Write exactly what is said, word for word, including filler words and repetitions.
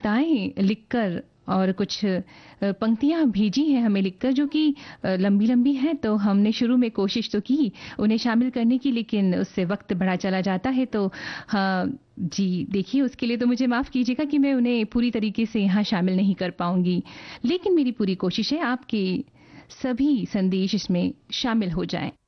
कविताएं लिखकर और कुछ पंक्तियां भेजी हैं हमें लिखकर जो कि लंबी लंबी हैं, तो हमने शुरू में कोशिश तो की उन्हें शामिल करने की, लेकिन उससे वक्त बढ़ा चला जाता है। तो हाँ जी, देखिए उसके लिए तो मुझे माफ़ कीजिएगा कि मैं उन्हें पूरी तरीके से यहाँ शामिल नहीं कर पाऊंगी, लेकिन मेरी पूरी कोशिश है आपके सभी संदेश इसमें शामिल हो जाएं।